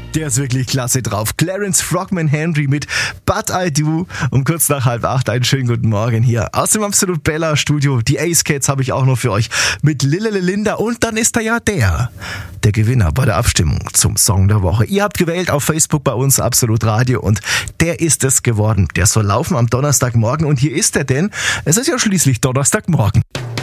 Der ist wirklich klasse drauf. Clarence Frogman Henry mit But I Do. Um kurz nach 7:30 einen schönen guten Morgen hier aus dem Absolut Bella Studio. Die Ace Cats habe ich auch noch für euch mit Lille Linda. Und dann ist da ja der Gewinner bei der Abstimmung zum Song der Woche. Ihr habt gewählt auf Facebook bei uns Absolut Radio und der ist es geworden. Der soll laufen am Donnerstagmorgen und hier ist er denn. Es ist ja schließlich Donnerstagmorgen.